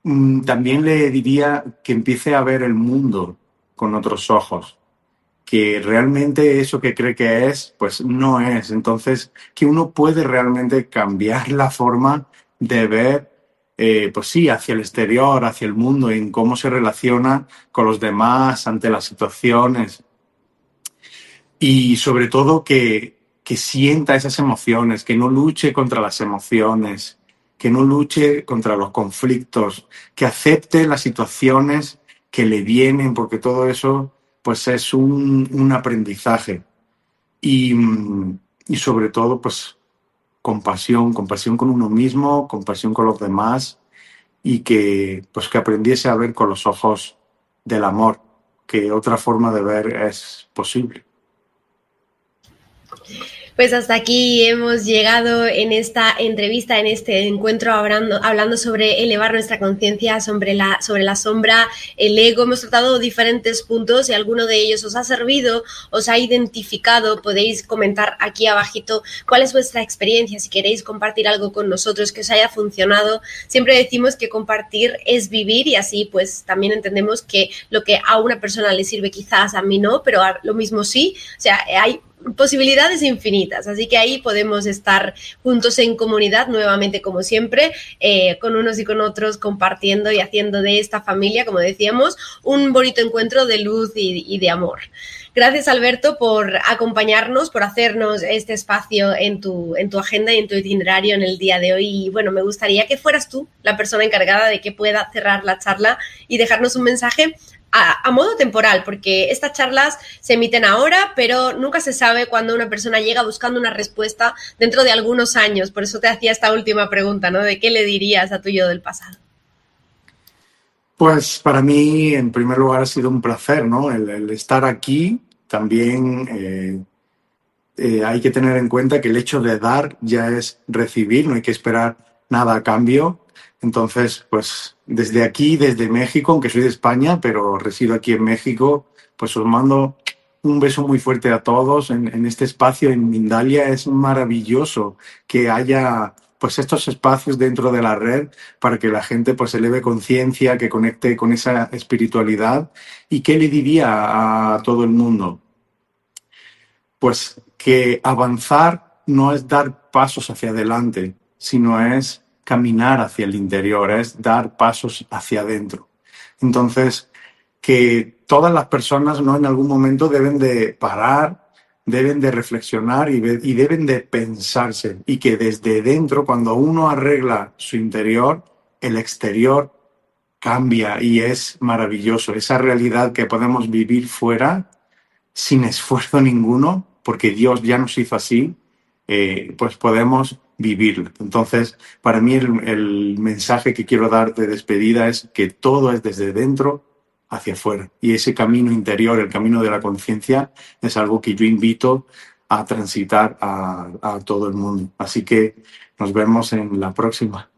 También le diría que empiece a ver el mundo con otros ojos, que realmente eso que cree que es, pues no es. Entonces, que uno puede realmente cambiar la forma de ver, pues sí, hacia el exterior, hacia el mundo, en cómo se relaciona con los demás ante las situaciones. Y sobre todo que sienta esas emociones, que no luche contra las emociones, que no luche contra los conflictos, que acepte las situaciones que le vienen, porque todo eso pues es un aprendizaje. Y, y sobre todo, pues compasión, compasión con uno mismo, compasión con los demás y pues que aprendiese a ver con los ojos del amor, que otra forma de ver es posible. Pues hasta aquí hemos llegado en esta entrevista, en este encuentro, hablando sobre elevar nuestra conciencia, sobre la sombra, el ego. Hemos tratado diferentes puntos. Si alguno de ellos os ha servido, os ha identificado, podéis comentar aquí abajito cuál es vuestra experiencia, si queréis compartir algo con nosotros que os haya funcionado. Siempre decimos que compartir es vivir y así pues también entendemos que lo que a una persona le sirve quizás a mí no, pero lo mismo sí. O sea, hay posibilidades infinitas, así que ahí podemos estar juntos en comunidad nuevamente como siempre, con unos y con otros compartiendo y haciendo de esta familia, como decíamos, un bonito encuentro de luz y de amor. Gracias, Alberto, por acompañarnos, por hacernos este espacio en tu agenda y en tu itinerario en el día de hoy. Y bueno, me gustaría que fueras tú la persona encargada de que pueda cerrar la charla y dejarnos un mensaje a modo temporal, porque estas charlas se emiten ahora, pero nunca se sabe cuándo una persona llega buscando una respuesta dentro de algunos años. Por eso te hacía esta última pregunta, ¿no? ¿De qué le dirías a tu yo del pasado? Pues para mí, en primer lugar, ha sido un placer, ¿no? El estar aquí. También hay que tener en cuenta que el hecho de dar ya es recibir, no hay que esperar nada a cambio. Entonces, pues desde aquí, desde México, aunque soy de España, pero resido aquí en México, pues os mando un beso muy fuerte a todos en este espacio en Mindalia. Es maravilloso que haya pues estos espacios dentro de la red para que la gente pues eleve conciencia, que conecte con esa espiritualidad. ¿Y qué le diría a todo el mundo? Pues que avanzar no es dar pasos hacia adelante, sino es caminar hacia el interior, es dar pasos hacia adentro. Entonces, que todas las personas, ¿no?, en algún momento deben de parar, deben de reflexionar y deben de pensarse. Y que desde dentro, cuando uno arregla su interior, el exterior cambia y es maravilloso. Esa realidad que podemos vivir fuera sin esfuerzo ninguno, porque Dios ya nos hizo así, pues podemos vivirlo. Entonces, para mí el mensaje que quiero dar de despedida es que todo es desde dentro hacia afuera. Y ese camino interior, el camino de la conciencia, es algo que yo invito a transitar a todo el mundo. Así que nos vemos en la próxima.